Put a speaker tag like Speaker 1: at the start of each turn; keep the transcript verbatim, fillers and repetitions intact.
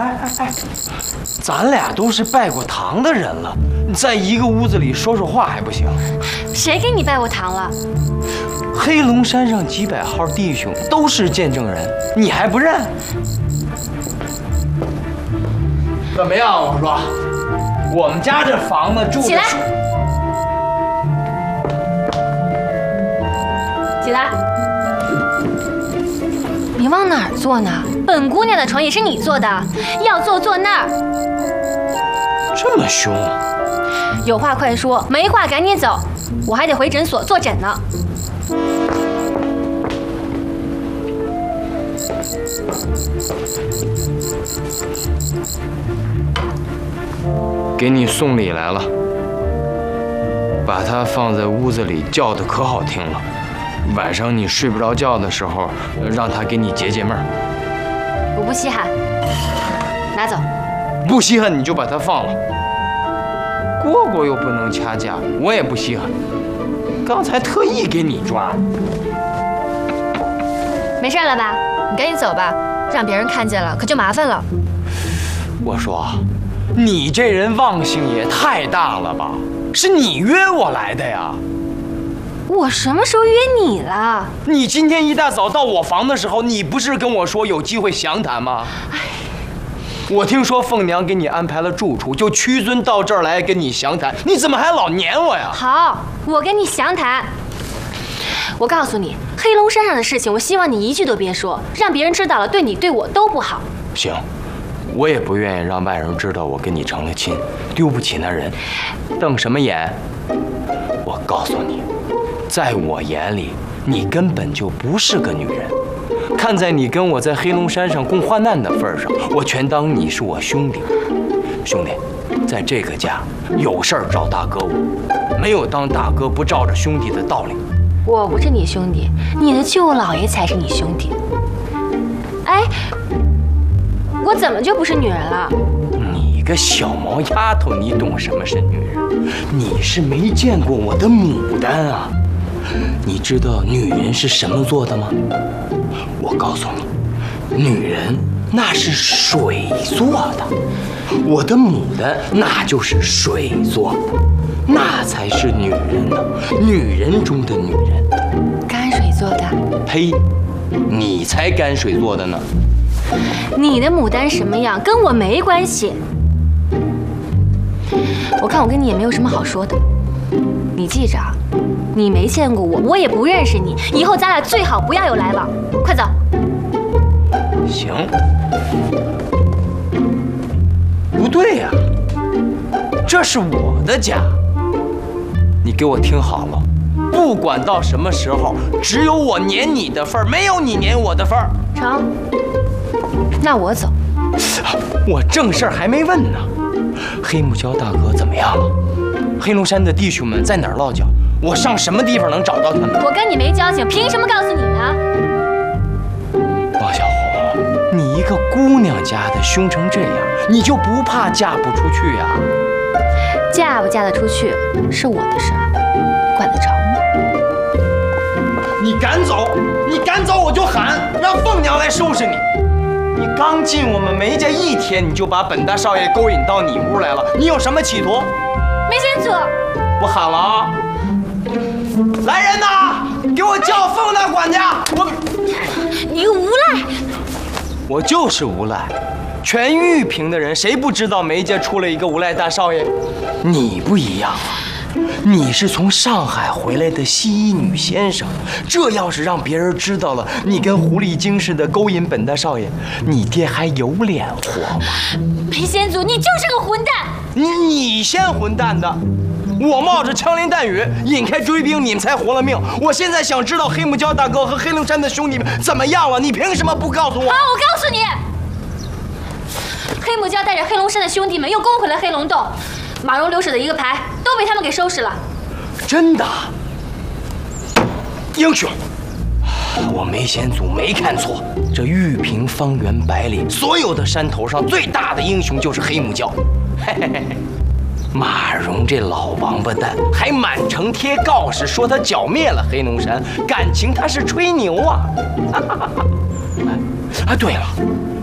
Speaker 1: 哎哎哎，咱俩都是拜过堂的人了，在一个屋子里说说话还不行？
Speaker 2: 谁给你拜过堂了？
Speaker 1: 黑龙山上几百号弟兄都是见证人，你还不认？怎么样？我说，我们家这房子住着。起来，
Speaker 2: 起来。你往哪儿坐呢？本姑娘的床也是你坐的，要坐坐那儿。
Speaker 1: 这么凶？
Speaker 2: 有话快说，没话赶紧走，我还得回诊所坐诊呢。
Speaker 1: 给你送礼来了，把它放在屋子里，叫的可好听了。晚上你睡不着觉的时候，让他给你解解闷儿。
Speaker 2: 我不稀罕，拿走。
Speaker 1: 不稀罕你就把它放了。蝈蝈又不能掐架，我也不稀罕。刚才特意给你抓。
Speaker 2: 没事了吧？你赶紧走吧，让别人看见了可就麻烦了。
Speaker 1: 我说，你这人忘性也太大了吧？是你约我来的呀？
Speaker 2: 我什么时候约你了？
Speaker 1: 你今天一大早到我房的时候，你不是跟我说有机会详谈吗？我听说凤娘给你安排了住处，就屈尊到这儿来跟你详谈，你怎么还老黏我呀？
Speaker 2: 好，我跟你详谈。我告诉你，黑龙山上的事情，我希望你一句都别说，让别人知道了，对你对我都不好。
Speaker 1: 行，我也不愿意让外人知道我跟你成了亲，丢不起那人。瞪什么眼？我告诉你。在我眼里，你根本就不是个女人。看在你跟我在黑龙山上共患难的份上，我全当你是我兄弟。兄弟，在这个家有事儿找大哥我，没有当大哥不照着兄弟的道理。
Speaker 2: 我不是你兄弟，你的舅老爷才是你兄弟。哎，我怎么就不是女人了？
Speaker 1: 你个小毛丫头，你懂什么是女人？你是没见过我的牡丹啊！你知道女人是什么做的吗？我告诉你，女人那是水做的，我的牡丹那就是水做的，那才是女人呢，女人中的女人。
Speaker 2: 泔水做的？
Speaker 1: 呸！你才泔水做的呢。
Speaker 2: 你的牡丹什么样跟我没关系。我看我跟你也没有什么好说的，你记着啊。你没见过我，我也不认识你，以后咱俩最好不要有来往。快走。
Speaker 1: 行。不对呀，这是我的家。你给我听好了，不管到什么时候，只有我撵你的份儿，没有你撵我的份儿。
Speaker 2: 成，那我走。
Speaker 1: 我正事儿还没问呢。黑木蛟大哥怎么样了？黑龙山的弟兄们在哪儿落脚？我上什么地方能找到他们？
Speaker 2: 我跟你没交情，凭什么告诉你呢？
Speaker 1: 王小红，你一个姑娘家的凶成这样，你就不怕嫁不出去呀？
Speaker 2: 嫁不嫁得出去是我的事儿，管得着吗？
Speaker 1: 你敢走，你敢走我就喊，让凤娘来收拾你。你刚进我们梅家一天，你就把本大少爷勾引到你屋来了，你有什么企图？
Speaker 2: 梅仙祖，
Speaker 1: 我喊了啊！来人呐！给我叫凤大管家！我，
Speaker 2: 你个无赖！
Speaker 1: 我就是无赖。全玉屏的人谁不知道梅家出了一个无赖大少爷？你不一样啊，你是从上海回来的西医女先生。这要是让别人知道了，你跟狐狸精似的勾引本大少爷，你爹还有脸活吗？
Speaker 2: 裴仙祖，你就是个混蛋！
Speaker 1: 你你先混蛋的！我冒着枪林弹雨引开追兵，你们才活了命。我现在想知道黑木蛟大哥和黑龙山的兄弟们怎么样了，你凭什么不告诉我？
Speaker 2: 好，我告诉你，黑木蛟带着黑龙山的兄弟们又攻回了黑龙洞，马荣留守的一个排都被他们给收拾了。
Speaker 1: 真的？英雄！我梅先祖没看错，这玉屏方圆百里所有的山头上最大的英雄就是黑木蛟。嘿嘿嘿。马荣这老王八蛋还满城贴告示说他剿灭了黑龙山，感情他是吹牛啊！啊，对了，